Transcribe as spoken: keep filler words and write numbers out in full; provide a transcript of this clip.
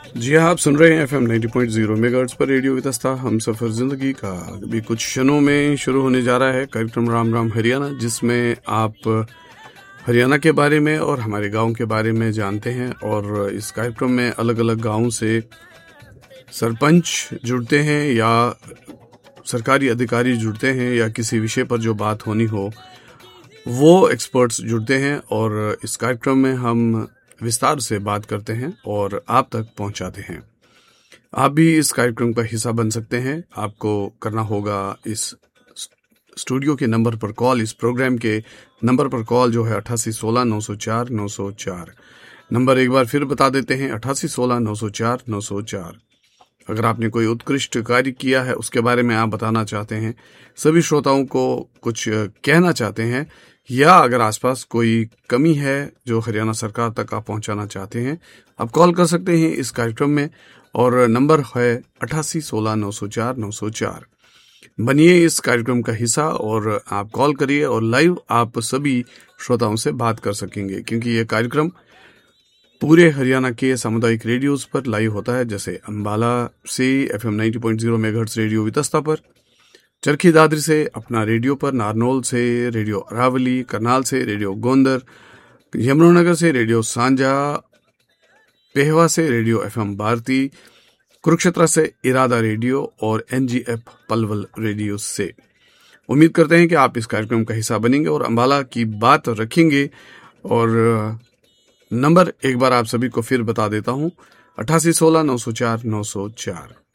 जी हाँ, आप सुन रहे हैं F M ninety point zero megahertz पर रेडियो वितस्ता हम सफ़र ज़िंदगी का। अभी कुछ क्षणों में शुरू होने जा रहा है कार्यक्रम राम राम हरियाणा, जिसमें आप हरियाणा के बारे में और हमारे गांव के बारे में जानते हैं। और इस कार्यक्रम में अलग अलग गांव से सरपंच जुड़ते हैं या सरकारी अधिकारी जुड़ते हैं या किसी विषय पर जो बात होनी हो वो एक्सपर्ट्स जुड़ते हैं। और इस कार्यक्रम में हम विस्तार से बात करते हैं और आप तक पहुंचाते हैं। आप भी इस कार्यक्रम का हिस्सा बन सकते हैं। आपको करना होगा इस स्टूडियो के नंबर पर कॉल, इस प्रोग्राम के नंबर पर कॉल जो है अट्ठासी सोलह नौ सौ चार नौ सौ चार। नंबर एक बार फिर बता देते हैं, अट्ठासी सोलह नौ सौ चार नौ सौ चार। अगर आपने कोई उत्कृष्ट कार्य किया है उसके बारे में आप बताना चाहते हैं, सभी श्रोताओं को कुछ कहना चाहते हैं, या अगर आसपास कोई कमी है जो हरियाणा सरकार तक आप पहुंचाना चाहते हैं, आप कॉल कर सकते हैं इस कार्यक्रम में। और नंबर है अट्ठासी सोलह नौ सौ चार नौ सौ चार। बनिए इस कार्यक्रम का हिस्सा और आप कॉल करिए और लाइव आप सभी श्रोताओं से बात कर सकेंगे, क्योंकि ये कार्यक्रम पूरे हरियाणा के सामुदायिक रेडियोज पर लाइव होता है, जैसे अंबाला से F M ninety point zero megahertz radio Vitasta पर, चरखी दादरी से अपना रेडियो पर, नारनौल से रेडियो अरावली, करनाल से रेडियो गोंदर, यमुनानगर से रेडियो सांझा, पेहवा से रेडियो एफएम भारती, कुरुक्षेत्र से इरादा रेडियो और एनजीएफ पलवल रेडियो से। उम्मीद करते हैं कि आप इस कार्यक्रम का हिस्सा बनेंगे और अंबाला की बात रखेंगे। और नंबर एक बार आप सभी को फिर बता देता हूं, अट्ठासी सोलह नौ सौ चार नौ सौ चार।